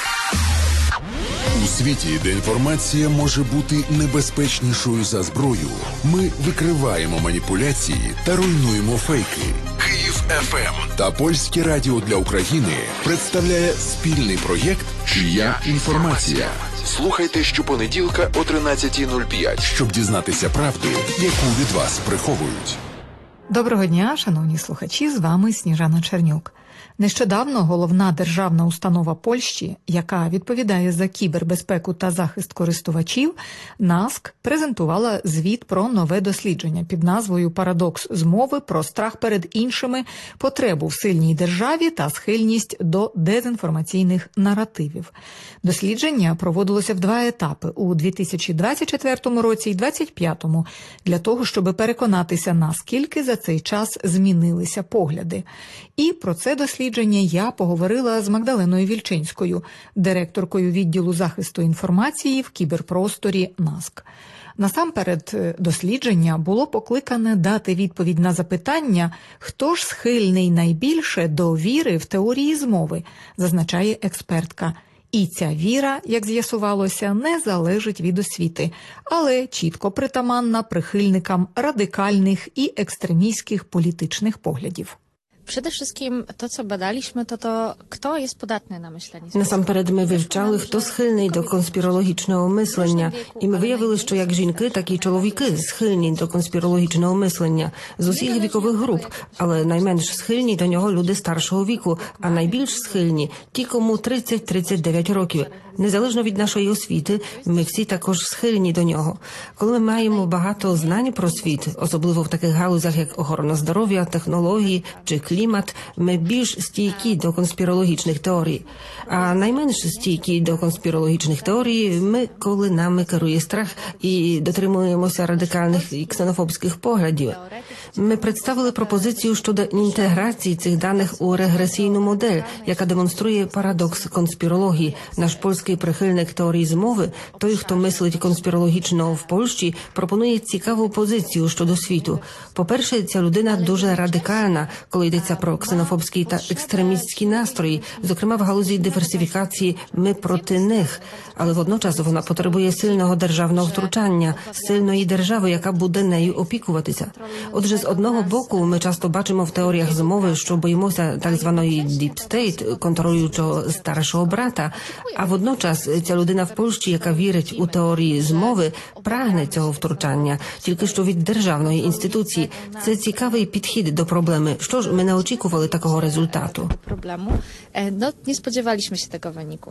У світі, де інформація може бути небезпечнішою за зброю, ми викриваємо маніпуляції та руйнуємо фейки. Київ еф ем та Польське радіо для України представляє спільний проєкт «Чия інформація». Слухайте щопонеділка о тринадцятій нуль п'ять, щоб дізнатися правду, яку від вас приховують. Доброго дня, шановні слухачі, з вами Сніжана Чернюк. Нещодавно головна державна установа Польщі, яка відповідає за кібербезпеку та захист користувачів, наск, презентувала звіт про нове дослідження під назвою «Парадокс змови про страх перед іншими, потребу в сильній державі та схильність до дезінформаційних наративів». Дослідження проводилося в два етапи – у дві тисячі двадцять четвертому році і дві тисячі двадцять п'ятому, для того, щоб переконатися, наскільки за цей час змінилися погляди. І про це дослідження я поговорила з Магдаленою Вільчинською, директоркою відділу захисту інформації в кіберпросторі наск. Насамперед, дослідження було покликане дати відповідь на запитання, хто ж схильний найбільше до віри в теорії змови, зазначає експертка. І ця віра, як з'ясувалося, не залежить від освіти, але чітко притаманна прихильникам радикальних і екстремістських політичних поглядів. Przede wszystkim to, co badaliśmy, to to, kto jest podatny na myślenie. Насамперед ми вивчали, хто схильний до конспірологічного мислення. І ми виявили, що як жінки, так і чоловіки схильні до конспірологічного мислення з усіх вікових груп. Але найменш схильні до нього люди старшого віку, а найбільш схильні ті, кому тридцять - тридцять дев'ять років. Незалежно від нашої освіти, ми всі також схильні до нього. Коли ми маємо багато знань про світ, особливо в таких галузях, як охорона здоров'я, технології чи клімат, ми більш стійкі до конспірологічних теорій. А найменш стійкі до конспірологічних теорій ми, коли нами керує страх і дотримуємося радикальних і ксенофобських поглядів. Ми представили пропозицію щодо інтеграції цих даних у регресійну модель, яка демонструє парадокс конспірології. Наш польський прихильник теорії змови, той, хто мислить конспірологічно в Польщі, пропонує цікаву позицію щодо світу. По-перше, ця людина дуже радикальна, коли йдеться про ксенофобські та екстремістські настрої, зокрема в галузі диверсифікації «ми проти них». Але водночас вона потребує сильного державного втручання, сильної держави, яка буде нею опікуватися. Отже, з одного боку, ми часто бачимо в теоріях змови, що боїмося так званої «deep state», контролюючого старшого брата, а водночас ця людина в Польщі, яка вірить у теорії змови, прагне цього втручання, тільки що від державної інституції. Це цікавий підхід до проблеми. Що ж, ми не очікували такого результату. Проблему. No, nie spodziewaliśmy się tego wyniku.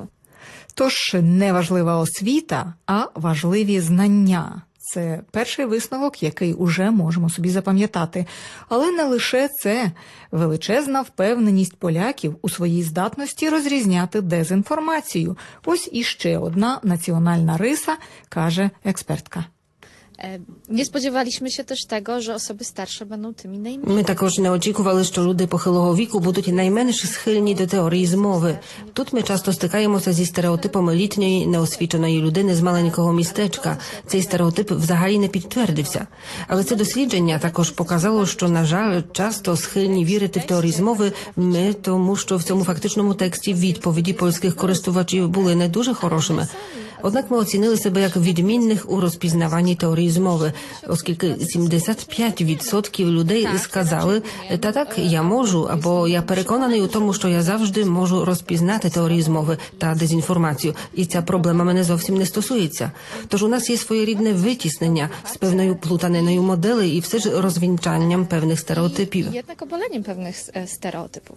Тож не важлива освіта, а важливі знання. Це перший висновок, який уже можемо собі запам'ятати. Але не лише це. Величезна впевненість поляків у своїй здатності розрізняти дезінформацію. Ось іще одна національна риса, каже експертка. E, Nie spodziewaliśmy się też tego, że osoby starsze będą tymi najmniej. Ми також не очікували, що люди похилого віку будуть найменш схильні до теорії змови. Тут ми часто стикаємося зі стереотипами літньої, неосвіченої людини з маленького містечка. Цей стереотип взагалі не підтвердився. Але це дослідження також показало, що, на жаль, часто схильні вірити в теорії змови ми, тому що в цьому фактичному тексті відповіді польських користувачів були не дуже хорошими. Однак ми оцінили себе як відмінних у розпізнаванні теорії змови, оскільки сімдесят п'ять відсотків людей сказали, та так, я можу, або я переконаний у тому, що я завжди можу розпізнати теорії змови та дезінформацію, і ця проблема мене зовсім не стосується. Тож у нас є своєрідне витіснення з певною плутаниною моделей і все ж розвінчанням певних стереотипів. Jednak obaleniem pewnych e, stereotypów.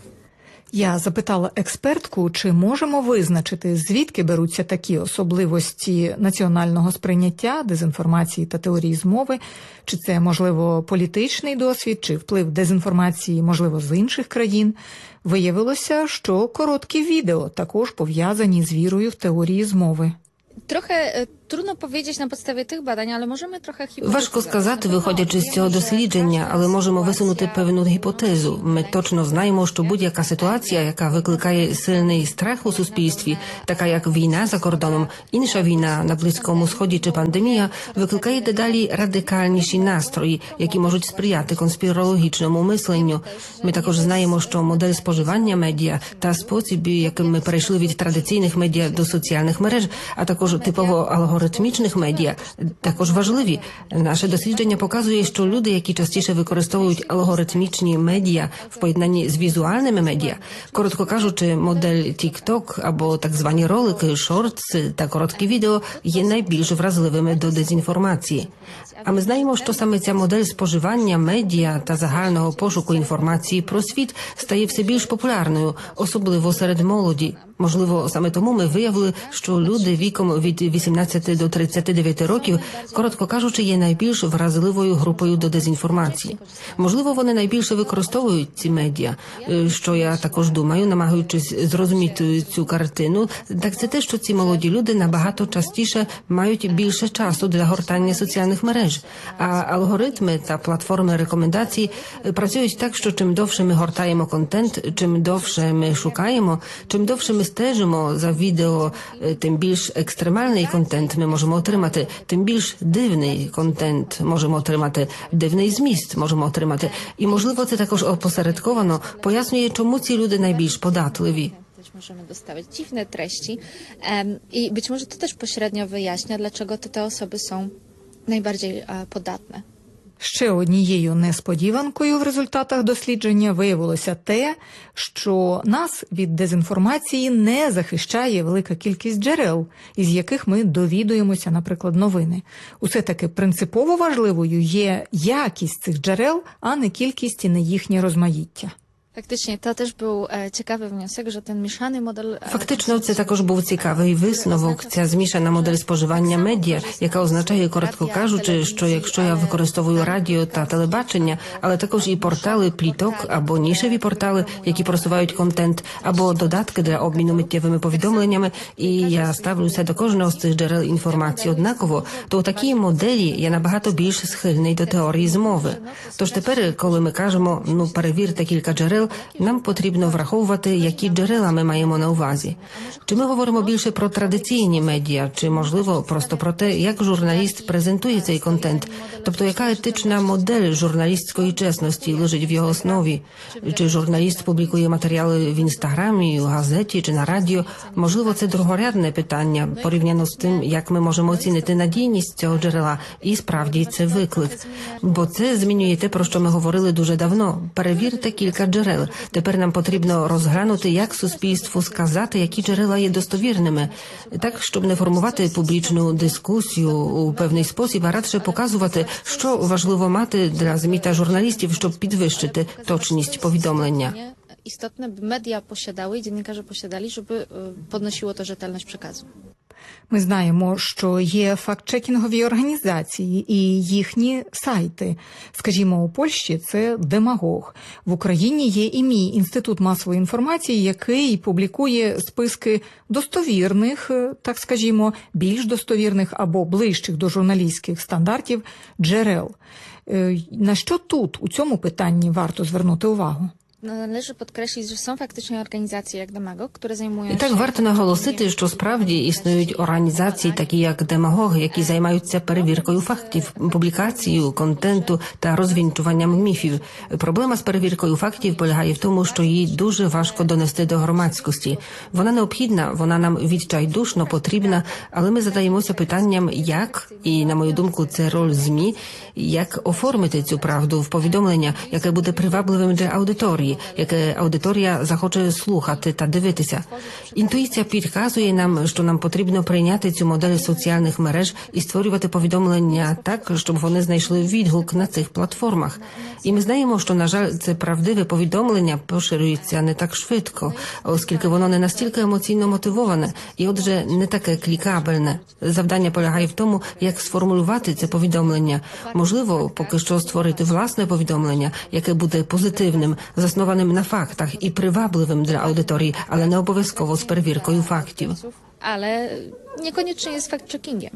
Я запитала експертку, чи можемо визначити, звідки беруться такі особливості національного сприйняття, дезінформації та теорії змови, чи це, можливо, політичний досвід, чи вплив дезінформації, можливо, з інших країн. Виявилося, що короткі відео також пов'язані з вірою в теорії змови. Trochę e, trudno powiedzieć na podstawie tych badań, ale możemy trochę Важко сказати, виходячи з цього дослідження, але можемо висунути певну гіпотезу. Ми точно знаємо, що будь-яка ситуація, яка викликає сильний страх у суспільстві, така як війна за кордоном, інша війна на Близькому Сході чи пандемія, викликає дедалі радикальніші настрої, які можуть сприяти конспірологічному мисленню. Ми також знаємо, що модель споживання медіа та спосіб, яким ми перейшли від традиційних медіа до соціальних мереж, а також типово алгоритмічних медіа, також важливі. Наше дослідження показує, що люди, які частіше використовують алгоритмічні медіа в поєднанні з візуальними медіа, коротко кажучи, модель TikTok або так звані ролики, шортс та короткі відео є найбільш вразливими до дезінформації. А ми знаємо, що саме ця модель споживання медіа та загального пошуку інформації про світ стає все більш популярною, особливо серед молоді. Можливо, саме тому ми виявили, що люди віком від вісімнадцяти до тридцяти дев'яти років, коротко кажучи, є найбільш вразливою групою до дезінформації. Можливо, вони найбільше використовують ці медіа, що я також думаю, намагаючись зрозуміти цю картину, так це те, що ці молоді люди набагато частіше мають більше часу для гортання соціальних мереж, а алгоритми та платформи рекомендацій працюють так, що чим довше ми гортаємо контент, чим довше ми шукаємо, чим довше ми стежимо за відео, тим більш екстремальний контент ми можемо отримати, тим більш дивний контент можемо отримати, дивний зміст можемо отримати. І, можливо, це також опосередковано пояснює, чому ці люди найбільш податливі. Też możemy dostawać dziwne treści em, i być może to też pośrednio wyjaśnia, dlaczego to te osoby są najbardziej e, podatne. Ще однією несподіванкою в результатах дослідження виявилося те, що нас від дезінформації не захищає велика кількість джерел, із яких ми довідуємося, наприклад, новини. Усе-таки принципово важливою є якість цих джерел, а не кількість і не їхнє розмаїття. Faktycznie, to też był e, ciekawy wniosek, że ten mieszany model... E, Фактично, це також був цікавий висновок, ця змішана модель споживання медіа, яка означає, коротко кажучи, що якщо я використовую радіо та телебачення, але також і портали пліток або нішеві портали, які просувають контент, або додатки для обміну миттєвими повідомленнями, і я ставлюся до кожного з цих джерел інформації однаково, то у такій моделі я набагато більш схильний до теорії змови. Тож тепер, коли ми кажемо, ну, перевірте кілька джерел, нам потрібно враховувати, які джерела ми маємо на увазі. Чи ми говоримо більше про традиційні медіа, чи, можливо, просто про те, як журналіст презентує цей контент, тобто яка етична модель журналістської чесності лежить в його основі, чи журналіст публікує матеріали в інстаграмі, у газеті чи на радіо. Можливо, це другорядне питання, порівняно з тим, як ми можемо оцінити надійність цього джерела, і справді це виклик. Бо це змінює те, про що ми говорили дуже давно. Перевірте кілька джерел. Тепер нам потрібно розглянути, як суспільству сказати, які джерела є достовірними, так, щоб не формувати публічну дискусію у певний спосіб, а радше показувати, що важливо мати для ЗМІ та журналістів, щоб підвищити точність повідомлення. istotne, by media posiadały i dziennikarze posiadali, żeby podnosiło to rzetelność przekazu. Ми знаємо, що є фактчекінгові організації і їхні сайти. Скажімо, у Польщі це Демагог. В Україні є і мій інститут масової інформації, який публікує списки достовірних, так скажімо, більш достовірних або ближчих до журналістських стандартів джерел. На що тут, у цьому питанні, варто звернути увагу? Należy podkreślić, że są faktycznie organizacje jak Demagog, które zajmują І так варто наголосити, що справді існують організації, такі як Демагог, які займаються перевіркою фактів, публікацією контенту та розвінчуванням міфів. Проблема з перевіркою фактів полягає в тому, що її дуже важко донести до громадськості. Вона необхідна, вона нам відчайдушно потрібна, але ми задаємося питанням, як, і на мою думку, це роль ЗМІ, як оформити цю правду в повідомлення, яке буде привабливим для аудиторії, яке аудиторія захоче слухати та дивитися. Інтуїція підказує нам, що нам потрібно прийняти цю модель соціальних мереж і створювати повідомлення так, щоб вони знайшли відгук на цих платформах. І ми знаємо, що, на жаль, це правдиве повідомлення поширюється не так швидко, оскільки воно не настільки емоційно мотивоване і, отже, не таке клікабельне. Завдання полягає в тому, як сформулювати це повідомлення. Можливо, поки що створити власне повідомлення, яке буде позитивним, заснованим на фактах і привабливим для аудиторії, але не обов'язково з перевіркою фактів. Але niekoniecznie jest fact-checkingiem.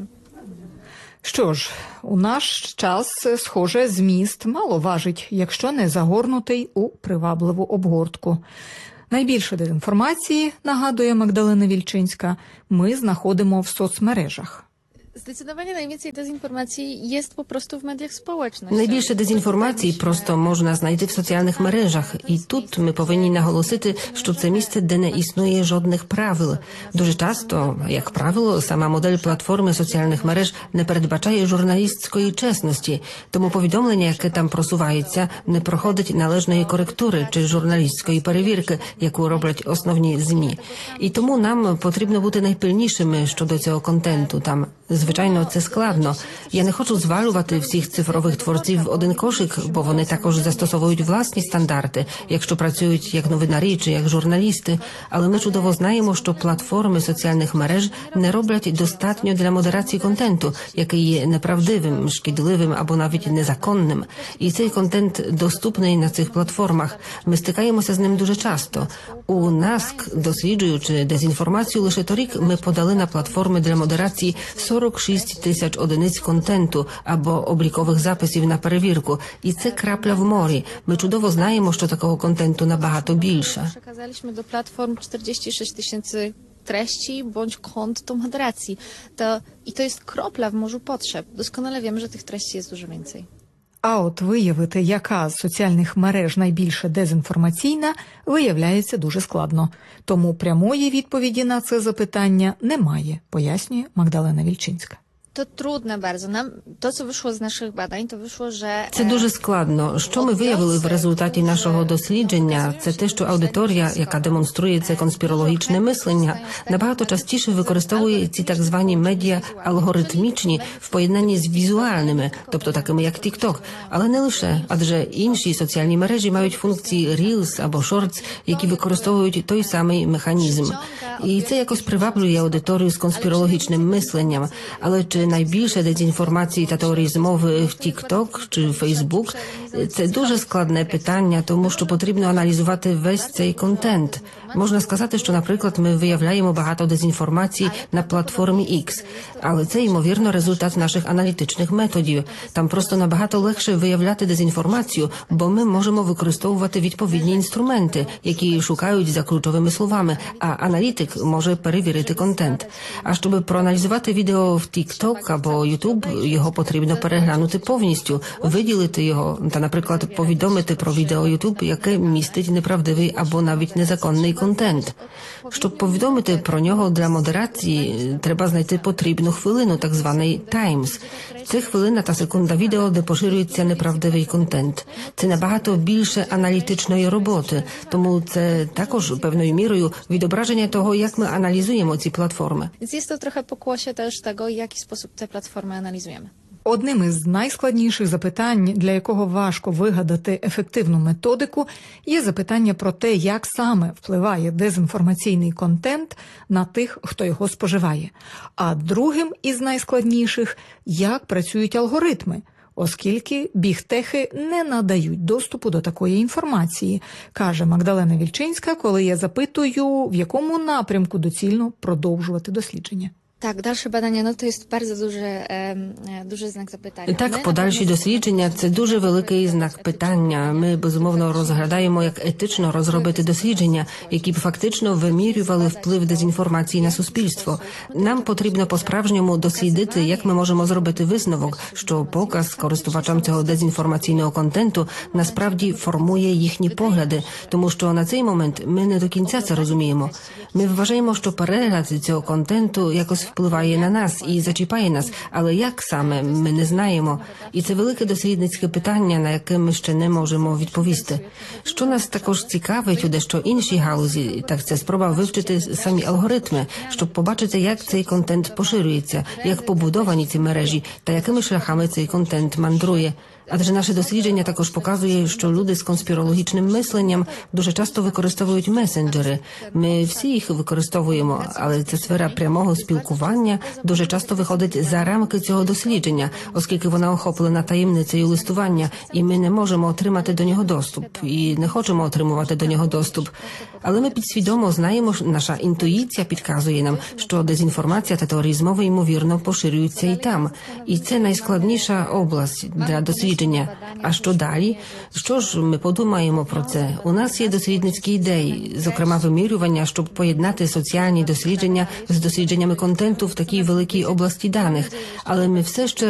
Що ж, у наш час, схоже, зміст мало важить, якщо не загорнутий у привабливу обгортку. Найбільше дезінформації, нагадує Магдалина Вільчинська, ми знаходимо в соцмережах. Zdecydowanie najwięcej dezinformacji jest po prostu w mediach społecznych. Найбільше дезінформації просто можна знайти в соціальних мережах. І тут ми повинні наголосити, що це місце, де не існує жодних правил. Дуже часто, як правило, сама модель платформи соціальних мереж не передбачає журналістської чесності. Тому повідомлення, яке там просувається, не проходить належної коректури чи журналістської перевірки, яку роблять основні ЗМІ. І тому нам потрібно бути найпильнішими щодо цього контенту там. Звичайно, це складно. Я не хочу звалювати всіх цифрових творців в один кошик, бо вони також застосовують власні стандарти, якщо працюють як новинарі чи як журналісти. Але ми чудово знаємо, що платформи соціальних мереж не роблять достатньо для модерації контенту, який є неправдивим, шкідливим або навіть незаконним. І цей контент доступний на цих платформах. Ми стикаємося з ним дуже часто. У НАСК, досліджуючи дезінформацію лише торік, ми подали на платформи для модерації сорок шість тисяч одиниць контенту або облікових записів на перевірку. І це крапля в морі. Ми чудово знаємо, що такого контенту набагато більше. Przekazaliśmy do platform czterdzieści sześć tysięcy treści bądź kont do moderacji. To, I to jest kropla w morzu potrzeb. Doskonale wiemy, że tych treści jest dużo więcej. А от виявити, яка з соціальних мереж найбільше дезінформаційна, виявляється дуже складно. Тому прямої відповіді на це запитання немає, пояснює Магдалина Вільчинська. To trudne bardzo. Nam, to, co wyszło z naszych badań, to wyszło, że... Це дуже складно. Що ми виявили в результаті нашого дослідження, це те, що аудиторія, яка демонструє це конспірологічне мислення, набагато частіше використовує ці так звані медіа алгоритмічні в поєднанні з візуальними, тобто такими як TikTok. Але не лише, адже інші соціальні мережі мають функції Reels або Shorts, які використовують той самий механізм. І це якось приваблює аудиторію з конспірологічним мисленням. Але чи найбільше дезінформації та теорії змови в TikTok чи Facebook – це дуже складне питання, тому що потрібно аналізувати весь цей контент. Можна сказати, що, наприклад, ми виявляємо багато дезінформації на платформі X, але це, ймовірно, результат наших аналітичних методів. Там просто набагато легше виявляти дезінформацію, бо ми можемо використовувати відповідні інструменти, які шукають за ключовими словами, а аналітик може перевірити контент. А щоб проаналізувати відео в TikTok або YouTube, його потрібно переглянути повністю, виділити його та, наприклад, повідомити про відео YouTube, яке містить неправдивий або навіть незаконний контент. Щоб повідомити про нього для модерації, треба знайти потрібну хвилину, так званий таймс. Це хвилина та секунда відео, де поширюється неправдивий контент. Це набагато більше аналітичної роботи, тому це також певною мірою відображення того, як ми аналізуємо ці платформи. Więc jest to trochę pokłosie też tego, w jaki sposób te platformy analizujemy. Одним із найскладніших запитань, для якого важко вигадати ефективну методику, є запитання про те, як саме впливає дезінформаційний контент на тих, хто його споживає. А другим із найскладніших – як працюють алгоритми, оскільки бігтехи не надають доступу до такої інформації, каже Магдалена Вільчинська, коли я запитую, в якому напрямку доцільно продовжувати дослідження. Так, далі badania, no to jest bardzo duży, e, duży znak zapytania. Так, подальші дослідження – це дуже великий знак питання. Ми, безумовно, розглядаємо, як етично розробити дослідження, які б фактично вимірювали вплив дезінформації на суспільство. Нам потрібно по-справжньому дослідити, як ми можемо зробити висновок, що показ користувачам цього дезінформаційного контенту насправді формує їхні погляди, тому що на цей момент ми не до кінця це розуміємо. Ми вважаємо, що перегляд цього контенту якось впливає на нас і зачіпає нас, але як саме, ми не знаємо. І це велике дослідницьке питання, на яке ми ще не можемо відповісти. Що нас також цікавить у дещо іншій галузі, так це спроба вивчити самі алгоритми, щоб побачити, як цей контент поширюється, як побудовані ці мережі та якими шляхами цей контент мандрує. Адже наше дослідження також показує, що люди з конспірологічним мисленням дуже часто використовують месенджери. Ми всі їх використовуємо, але ця сфера прямого спілкування дуже часто виходить за рамки цього дослідження, оскільки вона охоплена таємницею листування, і ми не можемо отримати до нього доступ, і не хочемо отримувати до нього доступ. Але ми підсвідомо знаємо, наша інтуїція підказує нам, що дезінформація та теорії змови, ймовірно, поширюються і там. І це найскладніша область для дослідження. А що далі? Що ж ми подумаємо про це? У нас є дослідницькі ідеї, зокрема вимірювання, щоб поєднати соціальні дослідження з дослідженнями контенту в такій великій області даних. Але ми все ще